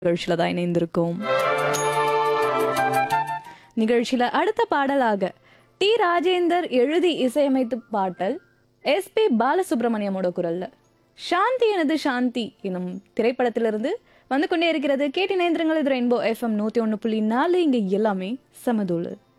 நிகழ்ச்சியில தான் இணைந்திருக்கோம். நிகழ்ச்சியில அடுத்த பாடலாக டி ராஜேந்தர் எழுதி இசையமைத்து பாடல் எஸ்பி பாலசுப்ரமணியமோட குரல்ல சாந்தி எனது சாந்தி எனும் திரைப்படத்திலிருந்து வந்து கொண்டே இருக்கிறது. கேட்டு நேந்திரங்கள் இது ரெயின்போ FM 101.4. இங்க எல்லாமே சமதூளு.